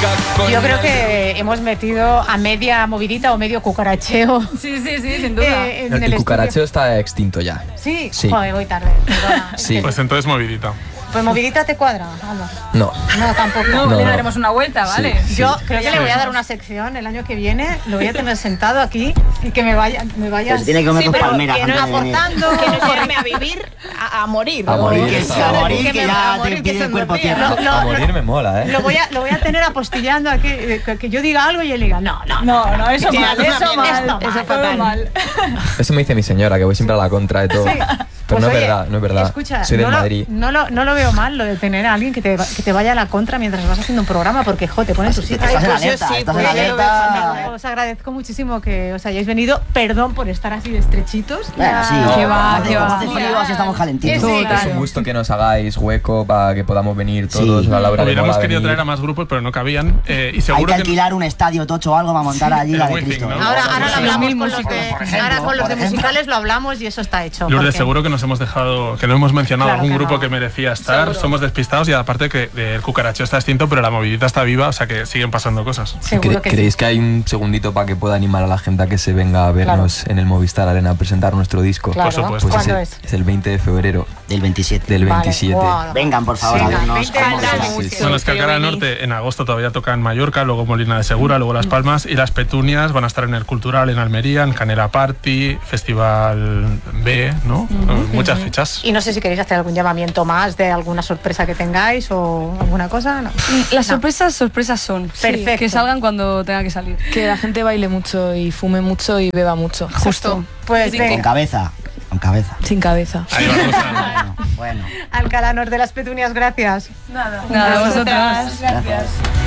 Yo creo que hemos metido a media movidita o medio cucaracheo. Sí, sin duda. El cucaracheo está extinto ya. Sí, Sí. joder, voy tarde. Perdona. Sí. Pues entonces movidita. Pues movidita te cuadra, Alba. No. No, tampoco. No, No, le no. daremos una vuelta, ¿vale? Sí. Yo creo que le voy a dar una sección el año que viene, lo voy a tener sentado aquí y que me vaya Pero se tiene que comer dos palmeras que no antes de venir. aportando, Que no llame a vivir, a morir. A morir, Que está sea bien. morir, que ya te pide el cuerpo tierra. A morir me mola, ¿eh? Lo voy a tener apostillando aquí, que yo diga algo y él diga, no, eso Sí, mal, eso eso mal, mal, eso eso fatal. mal. Eso me dice mi señora, que voy siempre a la contra de todo. Sí. Pero Pues no es oye, verdad, no es verdad. Escucha, Soy del no Madrid. No lo veo mal, lo de tener a alguien que te vaya a la contra mientras vas haciendo un programa, porque, te ponen tus hijas. Estás en Pues yo alerta, sí, estás pues en yo alerta. os agradezco muchísimo que os hayáis venido. Perdón por estar así de estrechitos. Bueno, sí. No, que va, Como que va. hace frío, así estamos calentitos. Sí, Es un gusto que nos hagáis hueco para que podamos venir todos Sí. a la hora de Hubiéramos mola querido venir. traer a más grupos, pero no cabían. Y Hay seguro que que alquilar un estadio tocho o algo para montar allí el la de Wizzing, Cristo. ¿no? Ahora lo Sí, hablamos mil con los músicos, de, por ejemplo, ahora con los por de ejemplo. musicales lo hablamos y eso está hecho. Lourdes, porque- seguro que nos hemos dejado, que no hemos mencionado Claro algún que grupo no. que merecía estar. Somos despistados y aparte que el cucaracheo está extinto, pero la movidita está viva, o sea que siguen pasando cosas. Seguro que sí. ¿Creéis que hay un segundito para que pueda animar a la gente a que se venga a vernos en el Movistar Arena a presentar nuestro disco? Claro. Por supuesto. Pues ¿Cuándo es el 20 de febrero Del 27. del Vale, 27. guau. Vengan, por favor, a Venga, vernos. 20 Vamos a años. ver. Sí. Bueno, es que Alcalá del Norte en agosto todavía toca en Mallorca, luego Molina de Segura, luego Las Palmas, y las Petunias van a estar en el Cultural en Almería, en Canela Party, Festival B, ¿no? Muchas fechas. Y no sé si queréis hacer algún llamamiento más de alguna sorpresa que tengáis o alguna cosa. No. Las sorpresas son. Perfecto. Que salgan cuando tenga que salir. Que la gente baile mucho y fume mucho y beba mucho. Justo. Pues Con venga, cabeza. Con cabeza. Sin cabeza. Ahí vamos a... Bueno. Alcalá Norte de las Petunias, gracias. Nada, vosotras. Gracias.